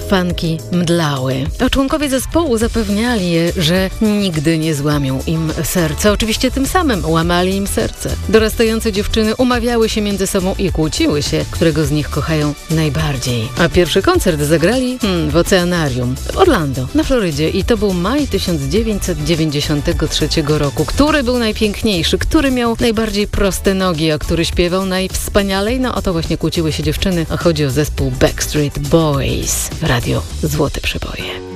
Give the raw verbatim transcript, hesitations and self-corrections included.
fanki mdlały. A członkowie zespołu zapewniali je, że nigdy nie złamią im serca. Oczywiście tym samym łamali im serce. Dorastające dziewczyny umawiały się między sobą i kłóciły się, którego z nich kochają najbardziej. A pierwszy koncert zagrali hmm, w Oceanarium w Orlando, na Florydzie i to był maj tysiąc dziewięćset dziewięćdziesiątego trzeciego roku. Który był najpiękniejszy, który miał najbardziej proste nogi, a który śpiewał najwspanialej? No o to właśnie kłóciły się dziewczyny, a chodzi o zespół Backstreet Boys w radiu Złote Przeboje.